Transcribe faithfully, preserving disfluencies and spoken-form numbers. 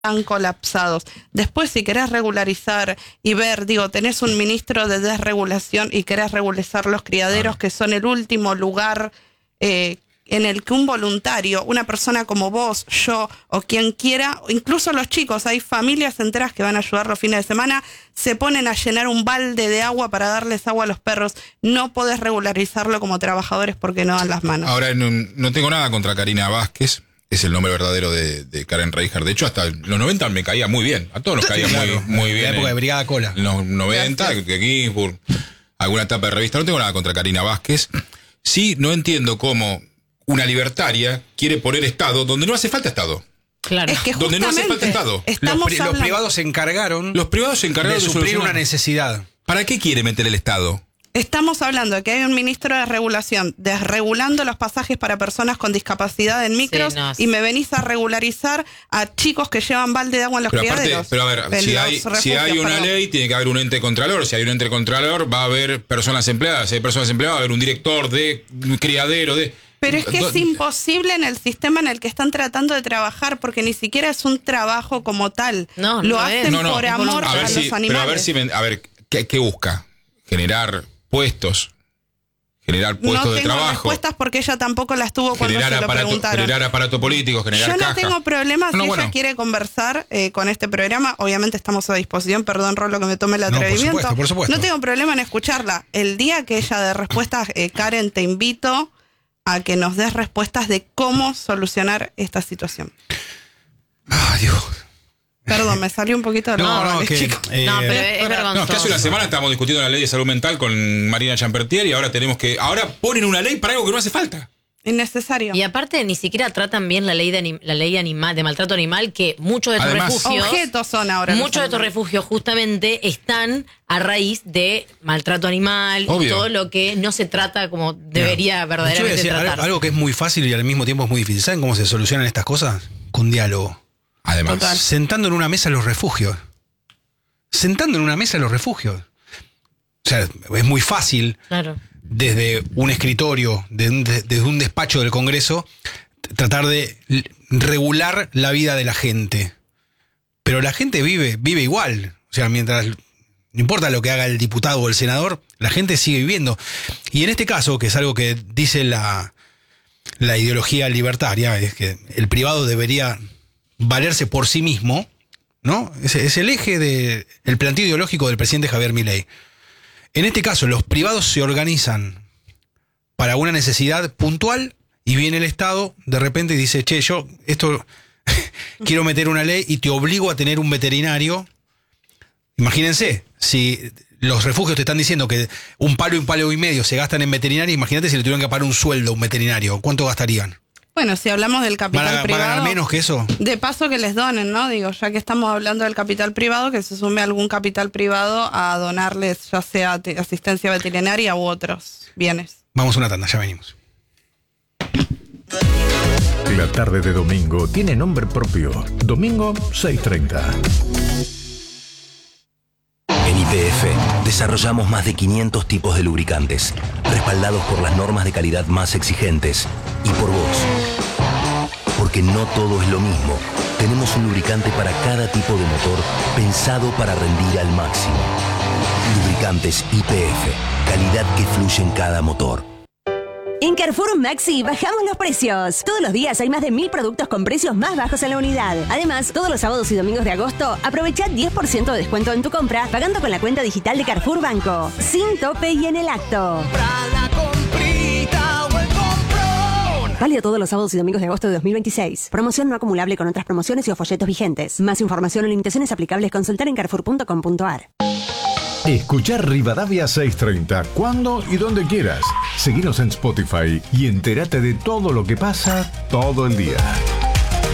están colapsados. Después, si querés regularizar y ver, digo, tenés un ministro de desregulación y querés regularizar los criaderos, que son el último lugar eh, en el que un voluntario, una persona como vos, yo o quien quiera, incluso los chicos, hay familias enteras que van a ayudar los fines de semana, se ponen a llenar un balde de agua para darles agua a los perros. No podés regularizarlo como trabajadores porque no dan las manos. Ahora, no, no tengo nada contra Karina Vázquez. Es el nombre verdadero de, de Karen Reichert. De hecho, hasta los noventa me caía muy bien. A todos nos caía claro, muy, muy bien. La época de Brigada Cola. En los noventa, que aquí por alguna etapa de revista. No tengo nada contra Karina Vázquez. Sí, no entiendo cómo una libertaria quiere poner Estado donde no hace falta Estado. Claro. Es que donde no hace falta Estado. Los, pri los privados se encargaron, los privados se encargaron de, de suplir solucionar. una necesidad. ¿Para qué quiere meter el Estado? Estamos hablando de que hay un ministro de regulación desregulando los pasajes para personas con discapacidad en micros, sí, no. Y me venís a regularizar a chicos que llevan balde de agua en los pero criaderos. Aparte, pero a ver, si hay, si hay una perdón. ley, tiene que haber un ente contralor. Si hay un ente contralor, va a haber personas empleadas. Si hay personas empleadas, va a haber un director de criadero de... Pero es que es imposible en el sistema en el que están tratando de trabajar, porque ni siquiera es un trabajo como tal. No, Lo no hacen no, no. por amor a, a si, los animales. Pero a ver, si me, a ver ¿qué, ¿qué busca? Generar puestos, generar puestos no de trabajo. No tengo respuestas porque ella tampoco las tuvo cuando generar se lo aparato, preguntaron. Generar aparato político, generar Yo no caja. tengo problemas no, si bueno. ella quiere conversar eh, con este programa. Obviamente estamos a disposición. Perdón, Rolo, que me tome el atrevimiento. No, por supuesto, por supuesto. No tengo problema en escucharla. El día que ella dé respuestas, eh, Karen, te invito a que nos des respuestas de cómo solucionar esta situación. Ah, Dios. Perdón, me salió un poquito de lo No, no, vale, que, eh, no, pero es vergonzoso. No, que hace una semana estábamos discutiendo la ley de salud mental con Marina Champertier y ahora tenemos que... Ahora ponen una ley para algo que no hace falta. Innecesario. Y aparte ni siquiera tratan bien la ley de la ley animal, de maltrato animal, que muchos de estos Además, refugios objetos son ahora. muchos de estos refugios justamente están a raíz de maltrato animal. Obvio. Y todo lo que no se trata como debería no. verdaderamente decir, tratarse. Algo, algo que es muy fácil y al mismo tiempo es muy difícil. ¿Saben cómo se solucionan estas cosas? Con diálogo. Además, Total. Sentando en una mesa los refugios. Sentando en una mesa los refugios. O sea, es muy fácil. Claro. Desde un escritorio, de un, de, desde un despacho del Congreso, tratar de regular la vida de la gente. Pero la gente vive, vive igual. O sea, mientras, no importa lo que haga el diputado o el senador, la gente sigue viviendo. Y en este caso, que es algo que dice la, la ideología libertaria, es que el privado debería valerse por sí mismo, ¿no? Es, es el eje del de, planteo ideológico del presidente Javier Milei. En este caso, los privados se organizan para una necesidad puntual y viene el Estado de repente y dice, che, yo esto quiero meter una ley y te obligo a tener un veterinario. Imagínense, si los refugios te están diciendo que un palo y un palo y medio se gastan en veterinario, imagínate si le tuvieran que pagar un sueldo a un veterinario, ¿cuánto gastarían? Bueno, si hablamos del capital ¿Van a, privado... ¿Van a ganar menos que eso? De paso que les donen, ¿no? Digo, ya que estamos hablando del capital privado, que se sume algún capital privado a donarles ya sea asistencia veterinaria u otros bienes. Vamos a una tanda, ya venimos. La tarde de domingo tiene nombre propio. Domingo seis treinta. En Y P F desarrollamos más de quinientos tipos de lubricantes, respaldados por las normas de calidad más exigentes y por vos. Porque no todo es lo mismo. Tenemos un lubricante para cada tipo de motor pensado para rendir al máximo. Lubricantes Y P F, calidad que fluye en cada motor. En Carrefour Maxi bajamos los precios. Todos los días hay más de mil productos con precios más bajos en la unidad. Además, todos los sábados y domingos de agosto, aprovecha diez por ciento de descuento en tu compra pagando con la cuenta digital de Carrefour Banco. Sin tope y en el acto. Válido todos los sábados y domingos de agosto de dos mil veintiséis. Promoción no acumulable con otras promociones y o folletos vigentes. Más información o limitaciones aplicables consultar en carrefour punto com punto a r. Escuchar Rivadavia seiscientos treinta cuando y donde quieras. Seguinos en Spotify y entérate de todo lo que pasa todo el día.